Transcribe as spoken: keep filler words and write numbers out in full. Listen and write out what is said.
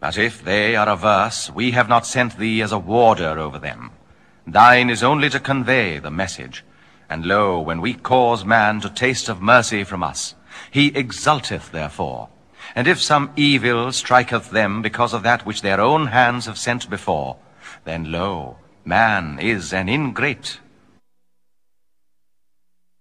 But if they are averse, we have not sent thee as a warder over them. Thine is only to convey the message. And lo, when we cause man to taste of mercy from us, he exulteth therefore. And if some evil striketh them because of that which their own hands have sent before, then lo, man is an ingrate